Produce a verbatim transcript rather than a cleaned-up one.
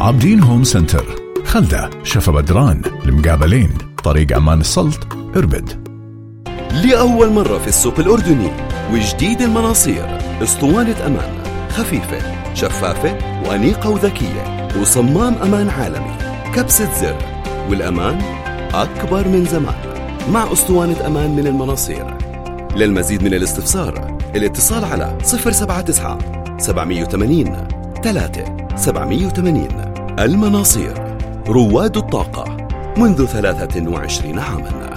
عابدين هوم سنتر، خلدة، شفا بدران، المقابلين، طريق أمان السلط، إربد. لأول مرة في السوق الأردني وجديد المناصير، اسطوانة أمان خفيفة شفافة وأنيقة وذكية وصمام أمان عالمي، كبسة زر، والأمان أكبر من زمان مع اسطوانة أمان من المناصير. للمزيد من الاستفسار الاتصال على صفر سبعة تسعة سبعمية وثمانين ثلاثة سبعمية وثمانين. المناصير، رواد الطاقة منذ ثلاثة وعشرين عاماً.